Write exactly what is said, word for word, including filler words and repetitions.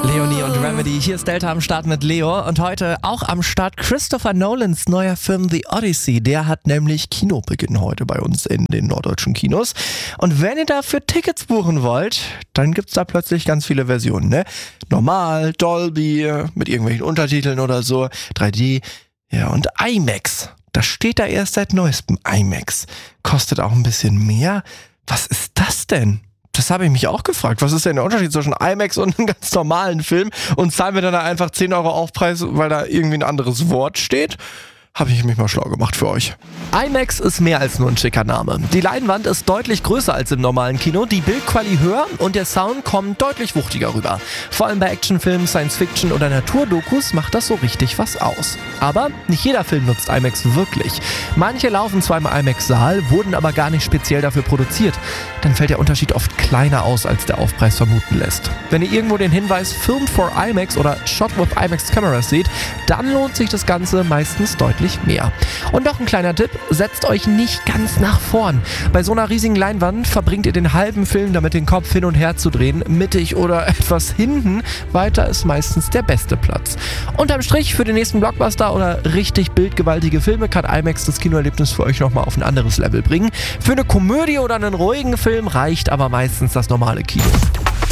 Leonie und Remedy, hier ist Delta am Start mit Leo und heute auch am Start Christopher Nolans neuer Film The Odyssey. Der hat nämlich Kinobeginn heute bei uns in den norddeutschen Kinos. Und wenn ihr dafür Tickets buchen wollt, dann gibt's da plötzlich ganz viele Versionen, ne? Normal, Dolby, mit irgendwelchen Untertiteln oder so, drei D, ja und IMAX. Das steht da erst seit neuestem. IMAX. Kostet auch ein bisschen mehr. Was ist das denn? Das habe ich mich auch gefragt. Was ist denn der Unterschied zwischen IMAX und einem ganz normalen Film? Und zahlen wir dann da einfach zehn Euro Aufpreis, weil da irgendwie ein anderes Wort steht? Habe ich mich mal schlau gemacht für euch. IMAX ist mehr als nur ein schicker Name. Die Leinwand ist deutlich größer als im normalen Kino, die Bildqualität höher und der Sound kommt deutlich wuchtiger rüber. Vor allem bei Actionfilmen, Science-Fiction oder Naturdokus macht das so richtig was aus. Aber nicht jeder Film nutzt IMAX wirklich. Manche laufen zwar im IMAX-Saal, wurden aber gar nicht speziell dafür produziert. Dann fällt der Unterschied oft kleiner aus, als der Aufpreis vermuten lässt. Wenn ihr irgendwo den Hinweis Filmed for IMAX oder Shot with IMAX Cameras seht, dann lohnt sich das Ganze meistens deutlich mehr. Und noch ein kleiner Tipp, setzt euch nicht ganz nach vorn. Bei so einer riesigen Leinwand verbringt ihr den halben Film damit, den Kopf hin und her zu drehen, mittig oder etwas hinten. Weiter ist meistens der beste Platz. Unterm Strich für den nächsten Blockbuster oder richtig bildgewaltige Filme kann IMAX das Kinoerlebnis für euch nochmal auf ein anderes Level bringen. Für eine Komödie oder einen ruhigen Film reicht aber meistens das normale Kino.